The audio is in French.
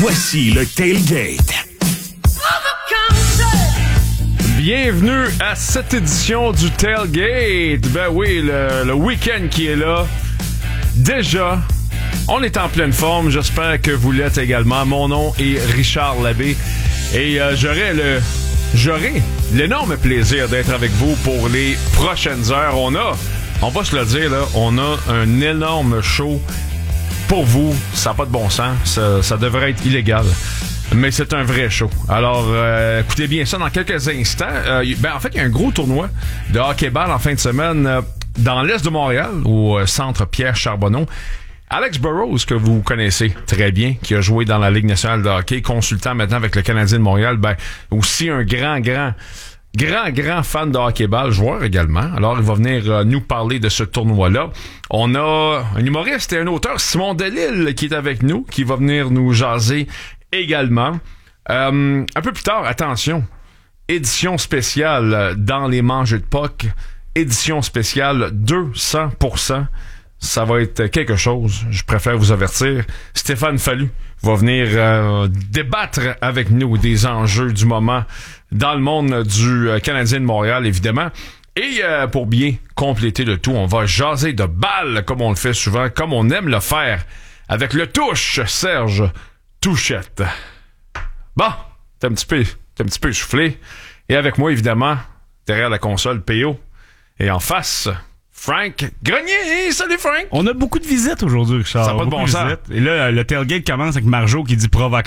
Voici le Tailgate. Bienvenue à cette édition du Tailgate. Ben oui, le week-end qui est là. Déjà, on est en pleine forme. J'espère que vous l'êtes également. Mon nom est Richard Labbé et j'aurai l'énorme plaisir d'être avec vous pour les prochaines heures. On va se le dire, là, on a un énorme show pour vous. Ça n'a pas de bon sens. Ça devrait être illégal. Mais c'est un vrai show. Alors, écoutez bien ça dans quelques instants. En fait, il y a un gros tournoi de hockey-ball en fin de semaine dans l'est de Montréal, au centre Pierre Charbonneau. Alex Burrows, que vous connaissez très bien, qui a joué dans la Ligue nationale de hockey, consultant maintenant avec le Canadien de Montréal, aussi un grand fan de hockey-ball, joueur également. Alors, il va venir nous parler de ce tournoi-là. On a un humoriste et un auteur, Simon Delisle, qui est avec nous, qui va venir nous jaser également. Un peu plus tard, attention, édition spéciale dans les mangeux de puck, édition spéciale 200%. Ça va être quelque chose, je préfère vous avertir. Stéphane Fallu va venir débattre avec nous des enjeux du moment dans le monde du Canadien de Montréal, évidemment. Et pour bien compléter le tout, on va jaser de balles, comme on le fait souvent, comme on aime le faire, avec le touche Serge Touchette. Bon, t'es un petit peu essoufflé. Et avec moi, évidemment, derrière la console, PO. Et en face, Frank Grenier. Salut, Frank! On a beaucoup de visites aujourd'hui, Richard. Ça n'a pas de bon sens. Et là, le tailgate commence avec Marjo qui dit provocateur.